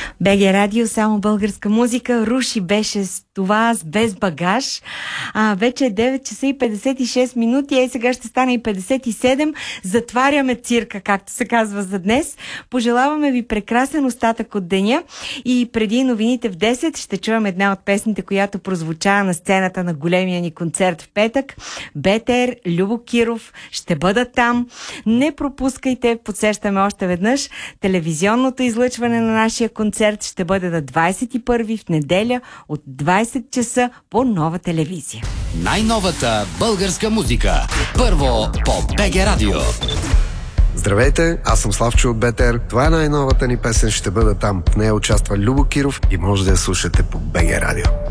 БГ Радио, само българска музика. Руши беше с това, с Без багаж. Вече е 9 часа и 56 минути, и сега ще стане и 57. Затваряме цирка, както се казва за днес. Пожелаваме ви прекрасен остатък от деня и преди новините в 10 ще чуем една от песните, която прозвуча на сцената на големия ни концерт в петък. БТР, Любо Киров ще бъдат там. Не пропускайте, подсещаме още веднъж, телевизионното излъчване на нашия концерт ще бъде на 21 в неделя от 20 часа по Нова телевизия. Най-новата българска музика. Първо по БГ Радио. Здравейте, аз съм Славчо от БТР. Това е най-новата ни песен, ще бъда там. В нея участва Любо Киров и може да я слушате по БГ Радио.